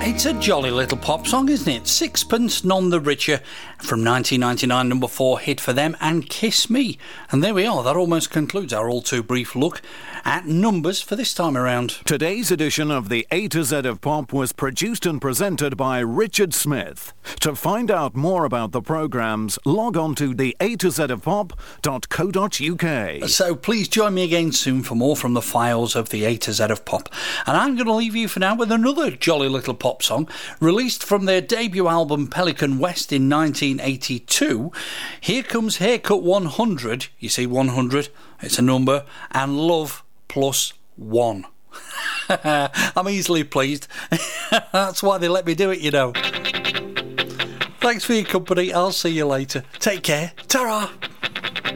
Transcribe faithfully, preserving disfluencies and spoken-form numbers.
It's a jolly little pop song, isn't it? Sixpence None the Richer from nineteen ninety-nine, number four hit for them, and Kiss Me. And there we are, that almost concludes our all too brief look at numbers for this time around. Today's edition of the A to Z of Pop was produced and presented by Richard Smith. To find out more about the programmes, log on to the A to Z of Pop dot co dot uk. So please join me again soon for more from the files of the A to Z of Pop. And I'm going to leave you for now with another jolly little pop song released from their debut album Pelican West in nineteen eighty-two. Here comes Haircut one hundred. You see, one hundred, it's a number, and Love Plus One. I'm easily pleased. That's why they let me do it, you know. Thanks for your company. I'll see you later. Take care. Ta-ra.